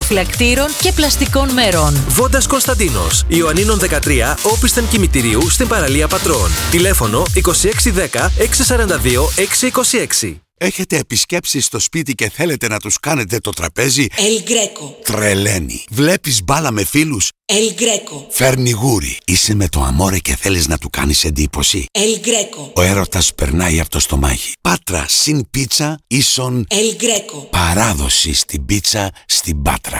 προφυλακτήρων και πλαστικών μερών. Βόντας Κωνσταντίνος, Ιωαννίνων 13, όπισθεν κημητηρίου στην παραλία Πατρών. Τηλέφωνο 2610 642 626. Έχετε επισκέψεις στο σπίτι και θέλετε να τους κάνετε το τραπέζι? El Greco. Τρελαίνει. Βλέπεις μπάλα με φίλους? El Greco. Φέρνει γούρι. Είσαι με το αμόρε και θέλεις να του κάνεις εντύπωση? El Greco. Ο έρωτας περνάει από το στομάχι. Πάτρα συν πίτσα ίσον El Greco. παράδοση στην πίτσα στην Πάτρα.